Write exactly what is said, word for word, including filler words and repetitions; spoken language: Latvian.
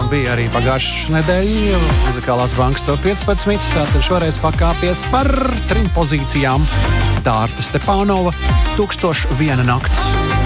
bija arī pagājušas nedēļa muzikālās bankas top piecpadsmit. Tātad šoreiz pakāpies par trim pozīcijām. Dārta Stepānova, Tūkstoš viena nakts.